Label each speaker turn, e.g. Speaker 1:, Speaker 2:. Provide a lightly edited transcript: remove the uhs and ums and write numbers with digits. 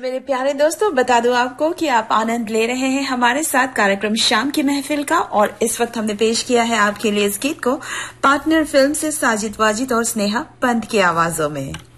Speaker 1: मेरे प्यारे दोस्तों, बता दूं आपको कि आप आनंद ले रहे हैं हमारे साथ कार्यक्रम शाम की महफिल का। और इस वक्त हमने पेश किया है आपके लिए इस गीत को पार्टनर फिल्म से साजिद वाजिद और स्नेहा पंत की आवाजों में।